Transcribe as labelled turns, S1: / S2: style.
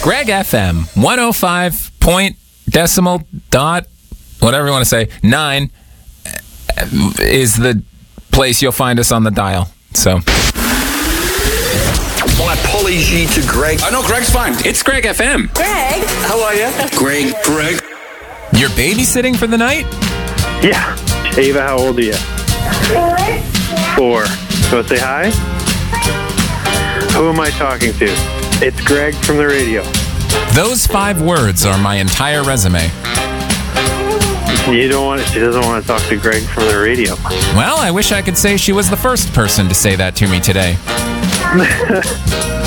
S1: Greg FM 105 point decimal dot, whatever you want to say, 9 is the place you'll find us on the dial. So.
S2: My apology to Greg.
S3: I know Greg's fine.
S1: It's Greg FM.
S4: Greg.
S2: How are you?
S3: Greg.
S1: You're babysitting for the night?
S5: Yeah. Ava, how old are you? 4. So say hi? Who am I talking to? It's Greg from the radio.
S1: Those 5 words are my entire resume.
S5: She doesn't want to talk to Greg from the radio.
S1: Well, I wish I could say she was the first person to say that to me today.